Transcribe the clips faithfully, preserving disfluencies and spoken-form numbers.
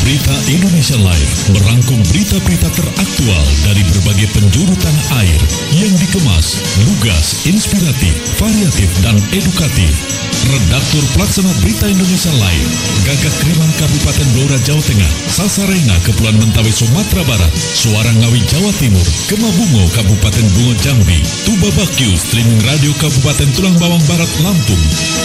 Berita Indonesia Live merangkum berita-berita teraktual dari berbagai penjuru tanah air yang dikemas, lugas, inspiratif, variatif, dan edukatif. Redaktur Pelaksana Berita Indonesia Live, Gagak Kriman Kabupaten Blora Jawa Tengah, Sasarena Kepulauan Mentawai Sumatera Barat, Suara Ngawi Jawa Timur, Kemabungo Kabupaten Bungo Jambi, Tuba Bakyu Streaming Radio Kabupaten Tulang Bawang Barat Lampung.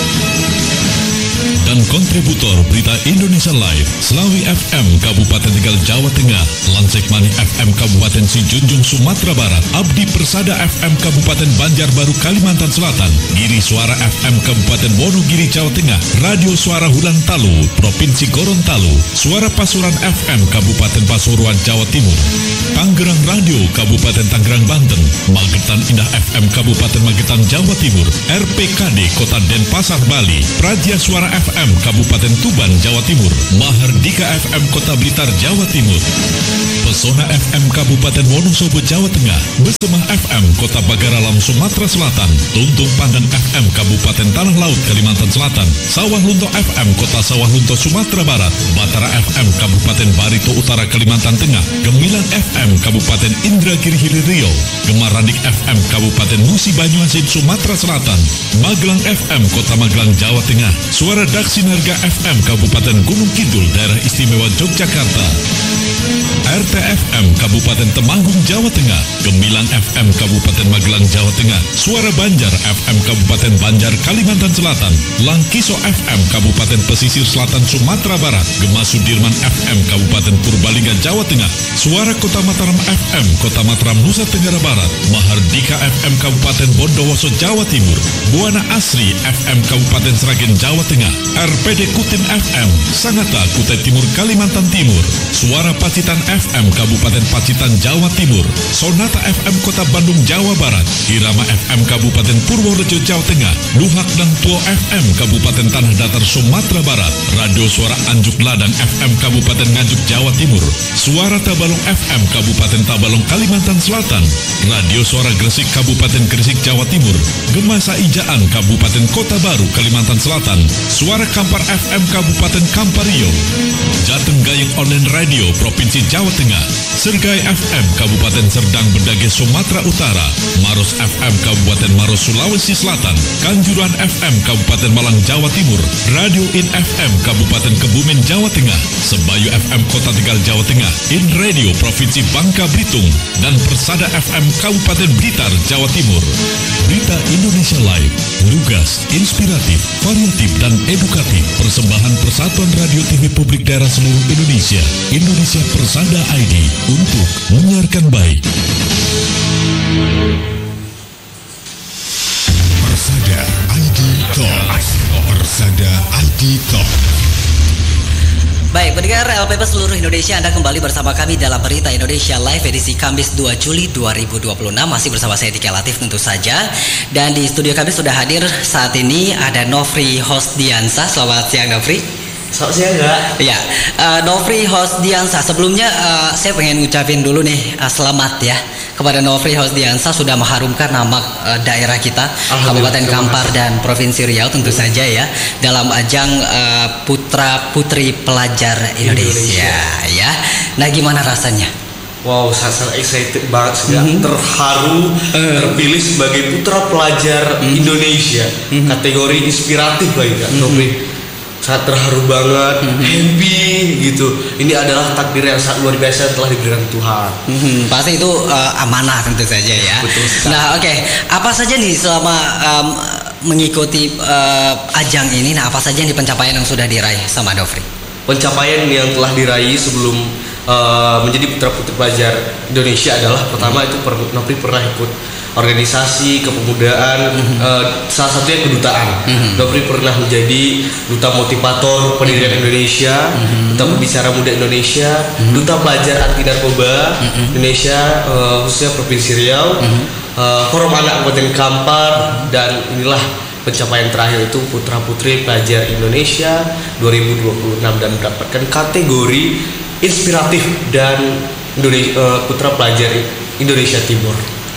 Dan kontributor Berita Indonesia Live, Slawi F M Kabupaten Tegal Jawa Tengah, Lansek Mani F M Kabupaten Sijunjung Sumatera Barat, Abdi Persada F M Kabupaten Banjarbaru Kalimantan Selatan, Giri Suara F M Kabupaten Wonogiri Jawa Tengah, Radio Suara Hulan Talu Provinsi Gorontalo, Suara Pasuruan F M Kabupaten Pasuruan Jawa Timur, Tangerang Radio Kabupaten Tangerang Banten, Magetan Indah F M Kabupaten Magetan Jawa Timur, R P K D Kota Denpasar Bali, Praja Suara F M Kabupaten Tuban Jawa Timur, Mahardika F M Kota Blitar Jawa Timur, Pesona F M Kabupaten Wonosobo Jawa Tengah, Besemah F M Kota Bagaralam Sumatera Selatan, Tuntung Pandan F M Kabupaten Tanah Laut Kalimantan Selatan, Sawah Lunto F M Kota Sawah Lunto Sumatera Barat, Batara F M Kabupaten Barito Utara Kalimantan Tengah, Gemilang F M Kabupaten Indragiri Hilir Riau, Gemaranik F M Kabupaten Musi Banyuasin Sumatera Selatan, Magelang F M Kota Magelang Jawa Tengah, Suara Daksinarga F M Kabupaten Gunung Kidul Daerah Istimewa Yogyakarta, R T F M Kabupaten Temanggung Jawa Tengah, Gemilang F M Kabupaten Magelang Jawa Tengah, Suara Banjar F M Kabupaten Banjar Kalimantan Selatan, Langkiso F M Kabupaten Pesisir Selatan Sumatera Barat, Gema Sudirman F M Kabupaten Purbalingga Jawa Tengah, Suara Kota Mataram F M Kota Mataram Nusa Tenggara Barat, Mahardika F M Kabupaten Bondowoso Jawa Timur, Buana Asri F M Kabupaten Sragen Jawa Tengah, R P D Kutin F M Sangatta Kutai Timur Kalimantan Timur, Suara Pacitan F M Kabupaten Pacitan Jawa Timur, Sonata F M Kota Bandung Jawa Barat, Irama F M Kabupaten Purworejo Jawa Tengah, Luhak dan Tuo F M Kabupaten Tanah Datar Sumatera Barat, Radio Suara Anjuk Ladang F M Kabupaten Nganjuk Jawa Timur, Suara Tabalong F M Kabupaten Tabalong Kalimantan Selatan, Radio Suara Gresik Kabupaten Gresik Jawa Timur, Gema Saijaan Kabupaten Kota Baru Kalimantan Selatan, Suara Kampar F M Kabupaten Kampario, Jateng Gayeng Online Radio Provinsi Jawa Tengah, Sergai F M Kabupaten Serdang Bedage Sumatera Utara, Maros F M Kabupaten Maros Sulawesi Selatan, Kanjuruhan F M Kabupaten Malang Jawa Timur, Radio In F M Kabupaten Kebumen Jawa Tengah, Sebayu F M Kota Tegal Jawa Tengah, In Radio Provinsi Bangka Belitung, dan Persada F M Kabupaten Blitar Jawa Timur. Berita Indonesia Live, lugas, inspiratif, variatif, dan edukatif. Persembahan Persatuan Radio T V Publik Daerah seluruh Indonesia, Indonesia Persada I D, untuk menyiarkan baik. Persada I D Talk. Persada I D Talk. Baik, pendengar L P P seluruh Indonesia, Anda kembali bersama kami dalam Berita Indonesia Live edisi Kamis dua Juli dua ribu dua puluh enam. Masih bersama saya Dika Latif tentu saja. Dan di studio kami sudah hadir saat ini ada Nofri Hosdiansah. Selamat siang Nofri. Selamat siang Kak. Ya, uh, Nofri Hosdiansah. Sebelumnya uh, saya pengen ngucapin dulu nih uh, selamat ya kepada Nofri Hosdiansah sudah mengharumkan nama uh, daerah kita Kabupaten Kampar dan Provinsi Riau tentu saja ya dalam ajang uh, Putra Putri Pelajar Indonesia, Indonesia ya. Nah, gimana rasanya? Wow, saya sangat excited banget sih, mm-hmm. terharu uh. terpilih sebagai Putra Pelajar mm-hmm. Indonesia, mm-hmm. kategori inspiratif lagi Kak. Nofri. Mm-hmm. Sangat terharu banget, mm-hmm. happy gitu. Ini adalah takdir yang sangat luar biasa yang telah diberikan Tuhan. Mm-hmm. Pasti itu uh, amanah tentu saja ya. Betul sekali. Nah, oke, okay. Apa saja nih selama um, mengikuti uh, ajang ini? Nah, apa saja nih pencapaian yang sudah diraih sama Nofri? Pencapaian yang telah diraih sebelum uh, menjadi Putra Putri Pelajar Indonesia adalah pertama mm-hmm. itu Nofri pernah ikut organisasi kepemudaan, mm-hmm. uh, salah satunya kedutaan. Mm-hmm. Nofri pernah menjadi duta motivator pendidikan mm-hmm. Indonesia, mm-hmm. duta pembicara muda Indonesia, mm-hmm. duta pelajar anti narkoba mm-hmm. Indonesia, uh, khususnya Provinsi Riau, mm-hmm. uh, Forum Anak Kabupaten Kampar, dan inilah pencapaian terakhir itu Putra Putri Pelajar Indonesia dua ribu dua puluh enam dan mendapatkan kategori inspiratif dan Indonesia, uh, Putra Pelajar Indonesia Timur.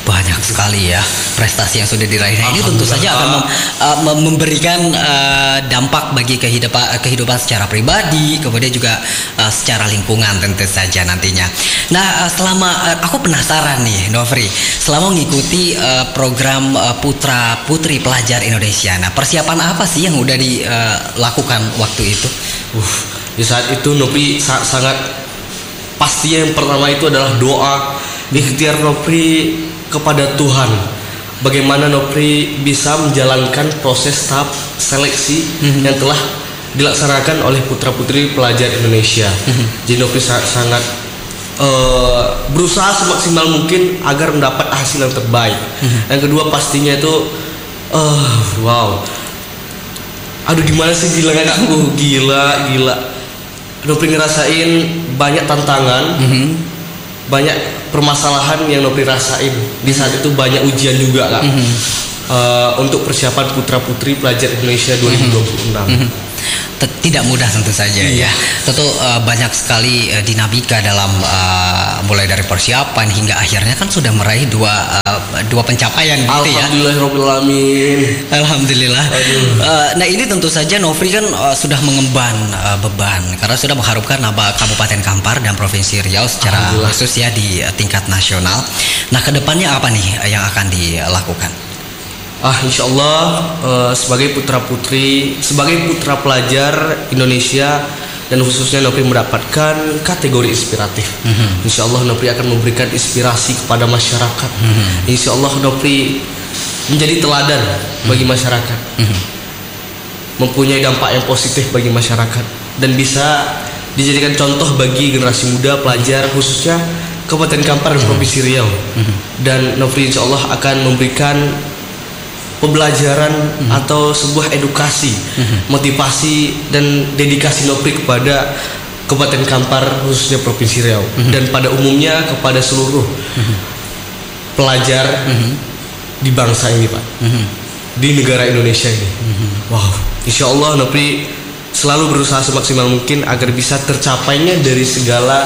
banyak sekali ya prestasi yang sudah diraih. Nah, ini tentu saja akan mem, uh, memberikan uh, dampak bagi kehidupan kehidupan secara pribadi, kemudian juga uh, secara lingkungan tentu saja nantinya. Nah, uh, selama uh, aku penasaran nih, Nofri, selama mengikuti uh, program uh, Putra Putri Pelajar Indonesia. Nah, persiapan apa sih yang udah dilakukan uh, waktu itu? Uh, di saat itu Nofri sa- sangat pasti yang pertama itu adalah doa, ikhtiar Nofri kepada Tuhan. Bagaimana Nofri bisa menjalankan proses tahap seleksi mm-hmm. yang telah dilaksanakan oleh putra-putri pelajar Indonesia. Mm-hmm. Jadi Nofri sangat, sangat uh, berusaha semaksimal mungkin agar mendapat hasil yang terbaik. Mm-hmm. Yang kedua pastinya itu uh, wow. Aduh gimana sih gila kan aku gila gila. Nofri ngerasain banyak tantangan. Mm-hmm. Banyak permasalahan yang Nofri rasain di saat itu, banyak ujian juga Kak. Mm-hmm. uh, untuk persiapan putra putri pelajar Indonesia dua ribu dua puluh enam. Mm-hmm. Tidak mudah tentu saja ya. Tentu uh, banyak sekali uh, dinamika dalam uh, mulai dari persiapan hingga akhirnya kan sudah meraih dua uh, dua pencapaian gitu ya. Alhamdulillahirobbilalamin. Alhamdulillah. Uh, nah ini tentu saja Nofri kan uh, sudah mengemban uh, beban karena sudah mengharumkan nama Kabupaten Kampar dan Provinsi Riau secara khusus ya di uh, tingkat nasional. Nah kedepannya apa nih uh, yang akan dilakukan? Ah, insya Allah uh, sebagai putra putri, sebagai putra pelajar Indonesia dan khususnya Nofri mendapatkan kategori inspiratif. Mm-hmm. Insya Allah Nofri akan memberikan inspirasi kepada masyarakat. Mm-hmm. Insya Allah Nofri menjadi teladan mm-hmm. bagi masyarakat, mm-hmm. mempunyai dampak yang positif bagi masyarakat dan bisa dijadikan contoh bagi generasi muda pelajar khususnya Kabupaten Kampar dan mm-hmm. Provinsi Riau. Mm-hmm. Dan Nofri insya Allah akan memberikan pembelajaran mm-hmm. atau sebuah edukasi, mm-hmm. motivasi dan dedikasi Nofri kepada Kabupaten Kampar khususnya Provinsi Riau mm-hmm. dan pada umumnya kepada seluruh mm-hmm. pelajar mm-hmm. di bangsa ini Pak, mm-hmm. di negara Indonesia ini. Mm-hmm. Wow, insya Allah Nofri selalu berusaha semaksimal mungkin agar bisa tercapainya dari segala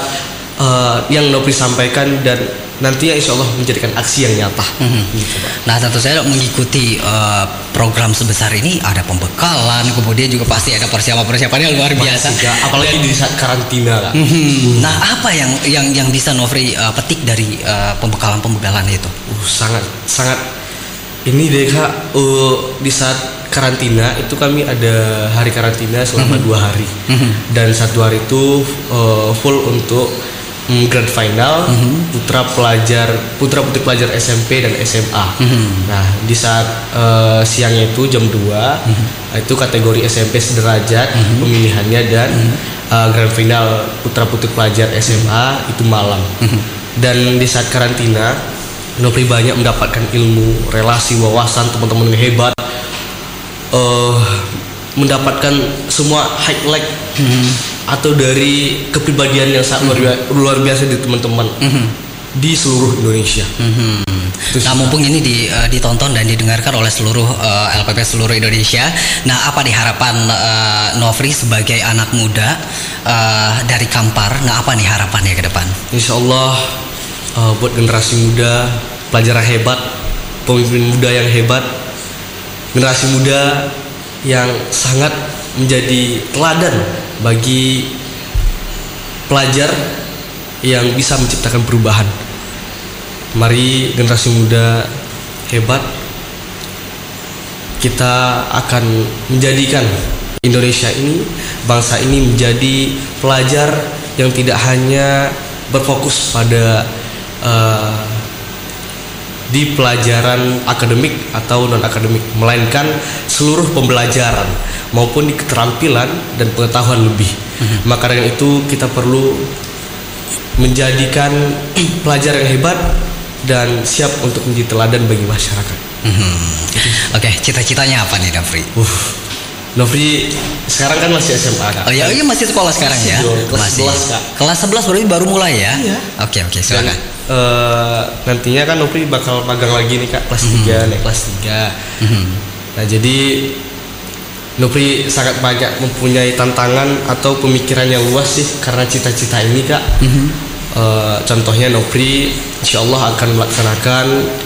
uh, yang Nofri sampaikan dan nantinya insya Allah menjadikan aksi yang nyata. Mm-hmm. Gitu, Pak. Nah tentu saja mengikuti uh, program sebesar ini ada pembekalan, kemudian juga pasti ada persiapan-persiapan yang luar biasa. Masih, apalagi di saat karantina. Kak. Mm-hmm. Uh. Nah apa yang yang yang bisa Nofri uh, petik dari uh, pembekalan-pembekalan itu? Uh, sangat sangat ini deh Kak. Uh, di saat karantina itu kami ada hari karantina selama mm-hmm. dua hari mm-hmm. dan satu hari itu uh, full untuk grand final mm-hmm. putra pelajar putra putri pelajar S M P dan S M A. Mm-hmm. Nah di saat uh, siangnya itu jam dua mm-hmm. itu kategori S M P sederajat mm-hmm. pemilihannya dan mm-hmm. uh, grand final putra putri pelajar S M A itu malam. Mm-hmm. Dan di saat karantina Nofri banyak mendapatkan ilmu, relasi, wawasan teman-teman yang hebat, uh, mendapatkan semua highlight mm-hmm. atau dari kepribadian yang sangat mm-hmm. luar biasa di teman-teman mm-hmm. di seluruh Indonesia. Mm-hmm. Nah mumpung ini di, uh, ditonton dan didengarkan oleh seluruh uh, L P P seluruh Indonesia. Nah apa nih harapan uh, Nofri sebagai anak muda uh, dari Kampar? Nah apa nih harapannya ke depan? Insya Allah uh, buat generasi muda, pelajar yang hebat, pemimpin muda yang hebat, generasi muda yang sangat menjadi teladan bagi pelajar yang bisa menciptakan perubahan. Mari generasi muda hebat, kita akan menjadikan Indonesia ini, bangsa ini menjadi pelajar yang tidak hanya berfokus pada uh, di pelajaran akademik atau non akademik, melainkan seluruh pembelajaran maupun di keterampilan dan pengetahuan lebih. Mm-hmm. Maka dengan itu kita perlu menjadikan pelajar yang hebat dan siap untuk menjadi teladan bagi masyarakat. Mm-hmm. Oke, okay, cita-citanya apa nih Nofri? Uh, Nofri sekarang kan masih S M A Kak. Oh iya, iya masih sekolah sekarang masih ya? Dong, kelas masih. sebelas Kak. Kelas sebelas berarti baru mulai ya? Iya. Oke okay, oke okay, silakan. Dan, Uh, nantinya kan Nofri bakal magang lagi nih Kak, kelas mm-hmm. tiga, naik kelas tiga. Mm-hmm. Nah jadi Nofri sangat banyak mempunyai tantangan atau pemikiran yang luas sih karena cita-cita ini Kak. Mm-hmm. uh, Contohnya Nofri insya Allah akan melaksanakan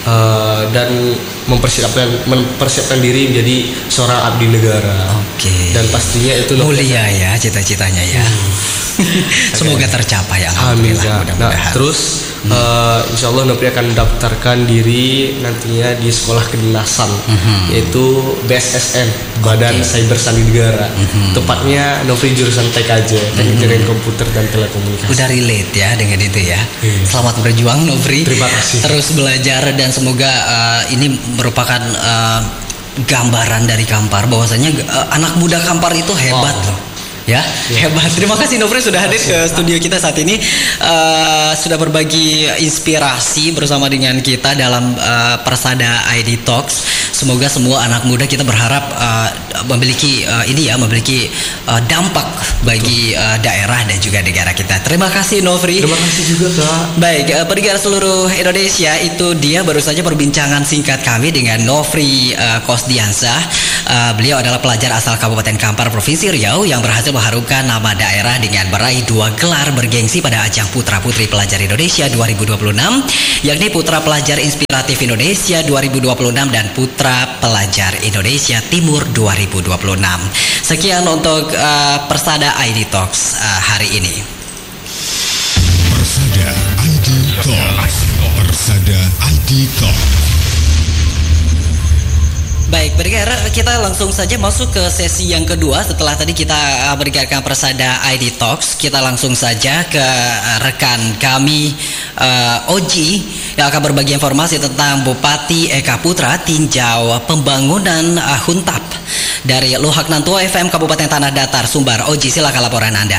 uh, dan mempersiapkan mempersiapkan diri menjadi seorang abdi negara. Oke. Okay. Dan pastinya itu mulia ya cita-citanya ya. Hmm. Semoga tercapai ya. Amin ya. Nah, terus hmm. uh, insya Allah Nopri akan mendaftarkan diri nantinya di sekolah kedinasan, hmm. yaitu B S S N, Badan okay. Cyber Sandi Negara. Hmm. Tepatnya Nopri jurusan T K J, Teknik hmm. Jaringan Komputer dan Telekomunikasi. Udah relate ya dengan itu ya. Hmm. Selamat berjuang Nopri. Terima kasih. Terus belajar dan semoga uh, ini merupakan uh, gambaran dari Kampar bahwasanya uh, anak muda Kampar itu hebat wow. loh. Ya, ya, hebat. Terima kasih Nopri sudah hadir ke studio kita saat ini, uh, sudah berbagi inspirasi bersama dengan kita dalam uh, Persada I D Talks. Semoga semua anak muda kita berharap uh, memiliki uh, ini ya, memiliki uh, dampak bagi uh, daerah dan juga negara kita. Terima kasih Nopri. Terima kasih juga Kak. Baik, uh, pendengar seluruh Indonesia, itu dia baru saja perbincangan singkat kami dengan Nopri uh, Kosdiansah. Uh, beliau adalah pelajar asal Kabupaten Kampar, Provinsi Riau yang berhasil mengharumkan nama daerah dengan meraih dua gelar bergengsi pada ajang Putra Putri Pelajar Indonesia dua ribu dua puluh enam, yakni Putra Pelajar Inspiratif Indonesia dua ribu dua puluh enam dan Putra Pelajar Indonesia Timur dua ribu dua puluh enam. Sekian untuk uh, Persada I D Talks uh, hari ini. Persada I D Talks. Persada I D Talks. Baik, pendengar, kita langsung saja masuk ke sesi yang kedua. Setelah tadi kita berikan Persada I D Talks, kita langsung saja ke rekan kami uh, Oji yang akan berbagi informasi tentang Bupati Eka Putra tinjau pembangunan uh, Huntap dari Luhak Nantua F M Kabupaten Tanah Datar, Sumbar. Oji, silakan laporan Anda.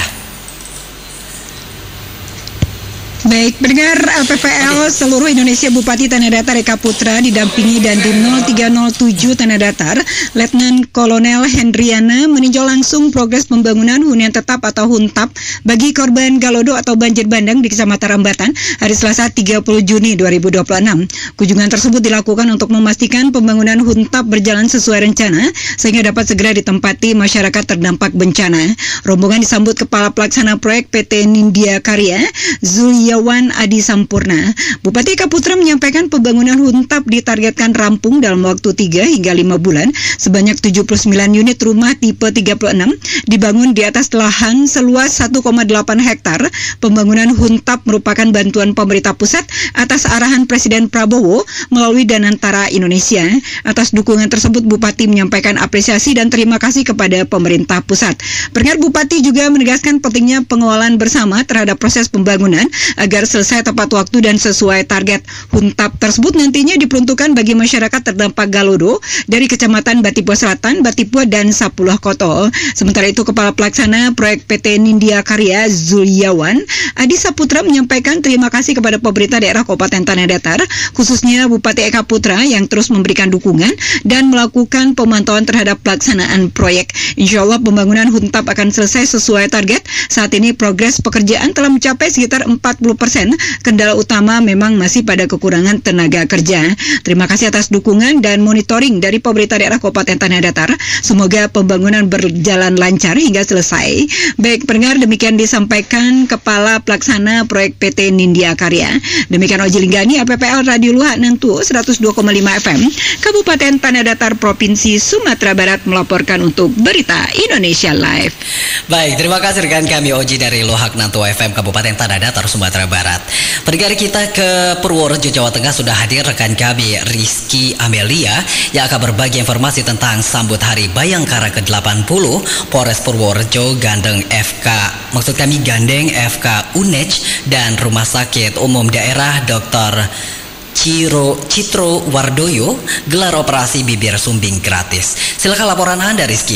Baik, pendengar L P P L seluruh Indonesia Bupati Tanah Datar Eka Putra didampingi Dandim nol tiga nol tujuh Tanah Datar, Letnan Kolonel Hendriana meninjau langsung progres pembangunan hunian tetap atau Huntap bagi korban Galodo atau banjir bandang di Kecamatan Rambatan hari Selasa tiga puluh Juni dua ribu dua puluh enam. Kunjungan tersebut dilakukan untuk memastikan pembangunan Huntap berjalan sesuai rencana sehingga dapat segera ditempati masyarakat terdampak bencana. Rombongan disambut Kepala Pelaksana Proyek P T Nindya Karya, Zulia Wan Adi Sampurna. Bupati Eka Putra menyampaikan pembangunan Huntap ditargetkan rampung dalam waktu tiga hingga lima bulan. Sebanyak tujuh puluh sembilan unit rumah tipe tiga puluh enam dibangun di atas lahan seluas satu koma delapan hektar. Pembangunan Huntap merupakan bantuan pemerintah pusat atas arahan Presiden Prabowo melalui Danantara Indonesia. Atas dukungan tersebut, Bupati menyampaikan apresiasi dan terima kasih kepada pemerintah pusat. Pendengar, Bupati juga menegaskan pentingnya pengelolaan bersama terhadap proses pembangunan agar selesai tepat waktu dan sesuai target. Huntap tersebut nantinya diperuntukkan bagi masyarakat terdampak Galodo dari Kecamatan Batipua Selatan, Batipua, dan Sapuluh Koto. Sementara itu, Kepala Pelaksana Proyek P T Nindya Karya Zuliawan Adi Saputra menyampaikan terima kasih kepada pemerintah daerah Kabupaten Tanah Datar, khususnya Bupati Eka Putra yang terus memberikan dukungan dan melakukan pemantauan terhadap pelaksanaan proyek. Insya Allah pembangunan Huntap akan selesai sesuai target. Saat ini progres pekerjaan telah mencapai sekitar empat puluh persen. Kendala utama memang masih pada kekurangan tenaga kerja. Terima kasih atas dukungan dan monitoring dari pemerintah daerah Kabupaten Tanah Datar. Semoga pembangunan berjalan lancar hingga selesai. Baik pendengar, demikian disampaikan Kepala Pelaksana Proyek P T Nindya Karya. Demikian Oji Linggani, L P P L Radio Luhak Nantua seratus dua koma lima F M, Kabupaten Tanah Datar, Provinsi Sumatera Barat melaporkan untuk Berita Indonesia Live. Baik, terima kasih rekan kami Oji dari Luhak Nantua F M Kabupaten Tanah Datar, Sumatera Barat. Pendengar kita ke Purworejo, Jawa Tengah sudah hadir rekan kami Rizky Amelia yang akan berbagi informasi tentang sambut Hari Bayangkara ke delapan puluh. Polres Purworejo gandeng F K, maksud kami gandeng F K U N E C dan Rumah Sakit Umum Daerah Doktor Ciro Citro Wardoyo gelar operasi bibir sumbing gratis. Silakan laporan Anda, Rizky.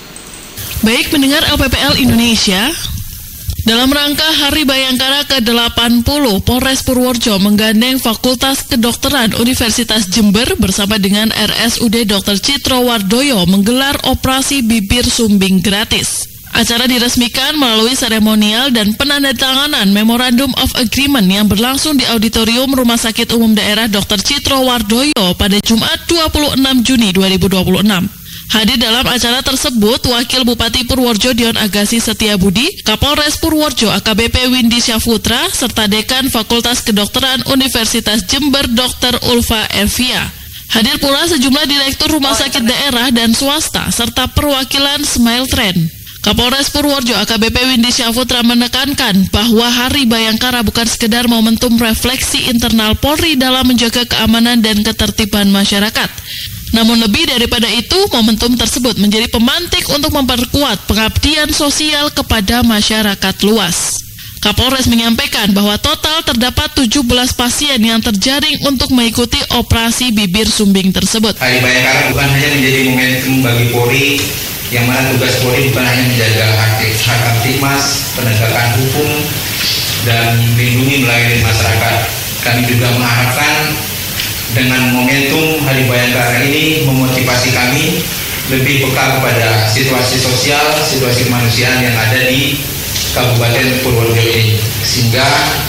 Baik pendengar L P P L Indonesia, dalam rangka Hari Bayangkara ke delapan puluh, Polres Purworejo menggandeng Fakultas Kedokteran Universitas Jember bersama dengan R S U D Doktor Citro Wardoyo menggelar operasi bibir sumbing gratis. Acara diresmikan melalui seremonial dan penandatanganan Memorandum of Agreement yang berlangsung di Auditorium Rumah Sakit Umum Daerah Doktor Citro Wardoyo pada Jumat dua puluh enam Juni dua ribu dua puluh enam. Hadir dalam acara tersebut, Wakil Bupati Purworejo Dion Agassi Setiabudi, Kapolres Purworejo A K B P Windy Syahputra, serta Dekan Fakultas Kedokteran Universitas Jember Dokter Ulfa Evia. Hadir pula sejumlah direktur rumah sakit daerah dan swasta, serta perwakilan Smile Trend. Kapolres Purworejo A K B P Windy Syahputra menekankan bahwa Hari Bayangkara bukan sekedar momentum refleksi internal Polri dalam menjaga keamanan dan ketertiban masyarakat. Namun lebih daripada itu, momentum tersebut menjadi pemantik untuk memperkuat pengabdian sosial kepada masyarakat luas. Kapolres menyampaikan bahwa total terdapat tujuh belas pasien yang terjaring untuk mengikuti operasi bibir sumbing tersebut. Hari Bayangkara bukan hanya menjadi momentum bagi Polri, yang mana tugas Polri bukan hanya menjaga hak Kamtibmas, penegakan hukum, dan melindungi melayani masyarakat. Kami juga mengharapkan dengan momentum Hari Bayangkara ini memotivasi kami lebih peka kepada situasi sosial, situasi kemanusiaan yang ada di Kabupaten Purworejo ini. Sehingga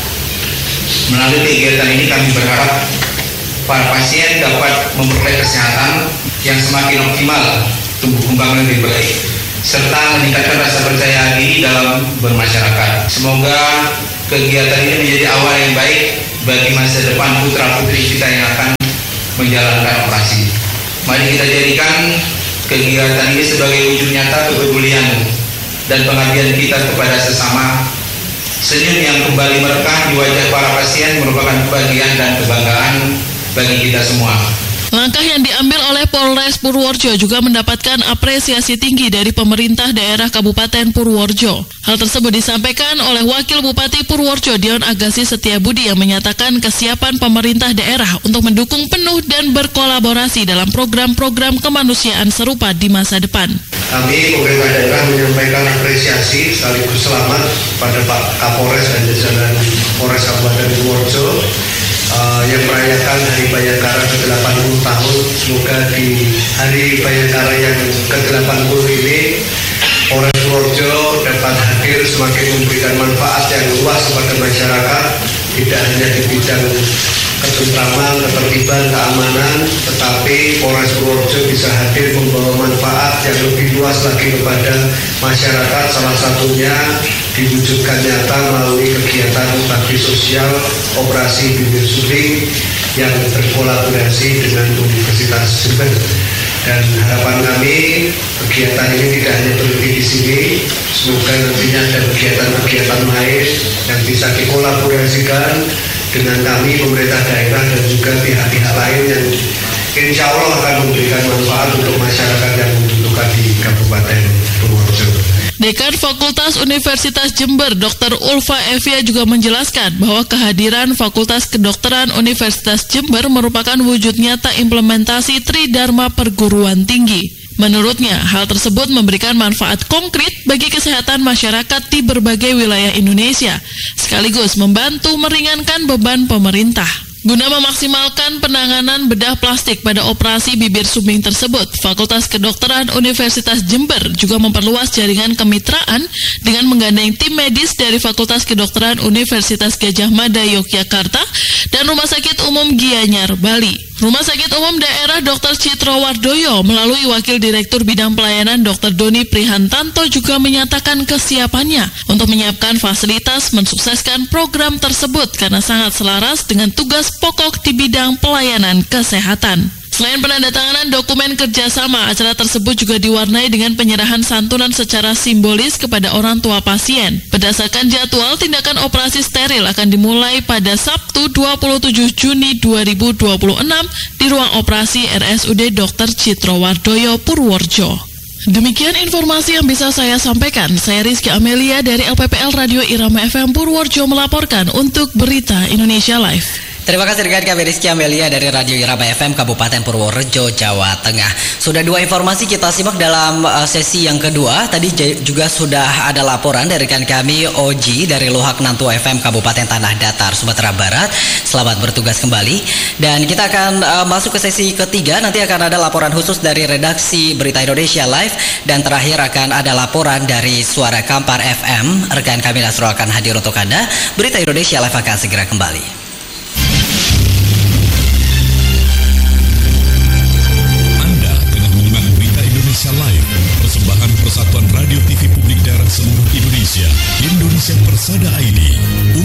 melalui kegiatan ini kami berharap para pasien dapat memperoleh kesehatan yang semakin optimal, tumbuh kembang lebih baik, serta meningkatkan rasa percaya diri dalam bermasyarakat. Semoga kegiatan ini menjadi awal yang baik bagi masa depan putra-putri kita yang akan menjalankan operasi. Mari kita jadikan kegiatan ini sebagai wujud nyata kepedulian dan pengabdian kita kepada sesama. Senyum yang kembali merekah di wajah para pasien merupakan kebahagiaan dan kebanggaan bagi kita semua. Langkah yang diambil oleh Polres Purworejo juga mendapatkan apresiasi tinggi dari pemerintah daerah Kabupaten Purworejo. Hal tersebut disampaikan oleh Wakil Bupati Purworejo Dion Agassi Setiabudi yang menyatakan kesiapan pemerintah daerah untuk mendukung penuh dan berkolaborasi dalam program-program kemanusiaan serupa di masa depan. Kami pemerintah daerah menyampaikan apresiasi sekaligus selamat pada Pak Kapolres dan jajaran Polres Kabupaten Purworejo Uh, yang merayakan Hari Bayangkara ke delapan puluh tahun. Semoga di Hari Bayangkara yang ke delapan puluh ini Polres Purworejo dapat hadir semakin memberikan manfaat yang luas kepada masyarakat, tidak hanya di bidang ketentraman, ketertiban, keamanan, tetapi Polres Purworejo bisa hadir membawa manfaat yang lebih luas lagi kepada masyarakat, salah satunya diwujudkan nyata melalui kegiatan bakti sosial operasi bibir sumbing yang berkolaborasi dengan Universitas Jember. Dan harapan kami kegiatan ini tidak hanya berhenti di sini, semoga nantinya ada kegiatan-kegiatan lain yang bisa dikolaborasikan dengan kami pemerintah daerah dan juga pihak-pihak lain yang insya Allah akan memberikan manfaat untuk masyarakat yang membutuhkan di Kabupaten Purworejo. Dekan Fakultas Universitas Jember Dokter Ulfa Evia juga menjelaskan bahwa kehadiran Fakultas Kedokteran Universitas Jember merupakan wujud nyata implementasi Tridharma Perguruan Tinggi. Menurutnya, hal tersebut memberikan manfaat konkret bagi kesehatan masyarakat di berbagai wilayah Indonesia, sekaligus membantu meringankan beban pemerintah. Guna memaksimalkan penanganan bedah plastik pada operasi bibir sumbing tersebut, Fakultas Kedokteran Universitas Jember juga memperluas jaringan kemitraan dengan menggandeng tim medis dari Fakultas Kedokteran Universitas Gadjah Mada Yogyakarta dan Rumah Sakit Umum Gianyar, Bali. Rumah Sakit Umum Daerah Dokter Citro Wardoyo melalui Wakil Direktur Bidang Pelayanan Dokter Doni Prihantanto juga menyatakan kesiapannya untuk menyiapkan fasilitas mensukseskan program tersebut karena sangat selaras dengan tugas pokok di bidang pelayanan kesehatan. Selain penandatanganan dokumen kerjasama, acara tersebut juga diwarnai dengan penyerahan santunan secara simbolis kepada orang tua pasien. Berdasarkan jadwal, tindakan operasi steril akan dimulai pada Sabtu dua puluh tujuh Juni dua ribu dua puluh enam di ruang operasi R S U D Dokter Citro Wardoyo, Purworejo. Demikian informasi yang bisa saya sampaikan. Saya Rizky Amelia dari L P P L Radio Irama F M Purworejo melaporkan untuk Berita Indonesia Live. Terima kasih rekan kami Rizky Amelia dari Radio Irama F M Kabupaten Purworejo, Jawa Tengah. Sudah dua informasi kita simak dalam uh, sesi yang kedua. Tadi j- juga sudah ada laporan dari rekan kami Oji dari Lohak Nantu F M Kabupaten Tanah Datar, Sumatera Barat. Selamat bertugas kembali. Dan kita akan uh, masuk ke sesi ketiga. Nanti akan ada laporan khusus dari redaksi Berita Indonesia Live. Dan terakhir akan ada laporan dari Suara Kampar F M. Rekan kami Nasro akan hadir untuk Anda. Berita Indonesia Live akan segera kembali.